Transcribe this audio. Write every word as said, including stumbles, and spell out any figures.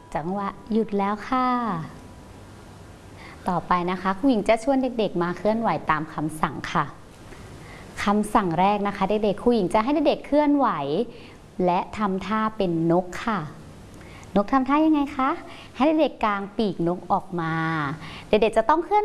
จังหวะหยุดแล้วค่ะต่อไปนะคะครูหญิงจะชวนเด็กๆมาเคลื่อนไหวตามคำสั่งค่ะคำสั่งแรกนะคะเด็กๆครูหญิงจะให้เด็กๆเคลื่อนไหวและทำท่าเป็นนกค่ะนกทำท่ายังไงคะให้เด็กๆกางปีกนกออกมาเด็กๆจะต้องเคลื่อน